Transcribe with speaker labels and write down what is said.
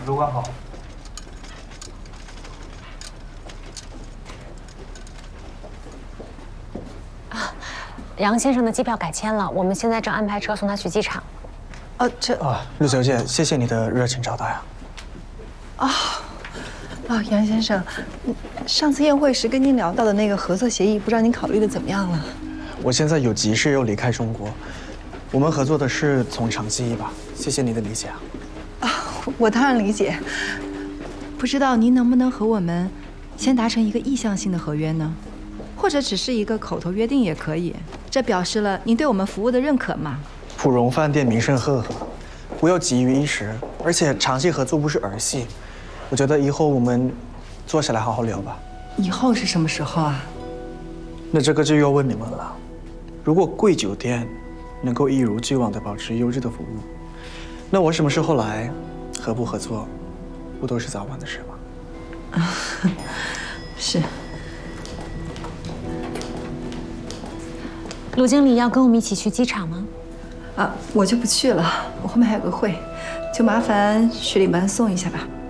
Speaker 1: 主管好。
Speaker 2: 杨先生的机票改签了，我们现在正安排车送他去机场。
Speaker 3: 陆小姐，谢谢你的热情招待啊。
Speaker 4: 杨先生，上次宴会时跟您聊到的那个合作协议，不知道您考虑的怎么样了？
Speaker 3: 我现在有急事又离开中国，我们合作的是从长计议吧？谢谢你的理解啊。
Speaker 4: 我当然理解。不知道您能不能和我们先达成一个意向性的合约呢？或者只是一个口头约定也可以，这表示了您对我们服务的认可嘛。
Speaker 3: 普荣饭店名声赫赫，不要急于一时，而且长期合作不是儿戏。我觉得以后我们坐下来好好聊吧。
Speaker 4: 以后是什么时候啊？
Speaker 3: 那这个就要问你们了。如果贵酒店能够一如既往地保持优质的服务，那我什么时候来，合不合作，不都是早晚的事吗？
Speaker 4: 是。
Speaker 2: 陆经理要跟我们一起去机场吗？
Speaker 4: 我就不去了，我后面还有个会，就麻烦徐领班送一下吧。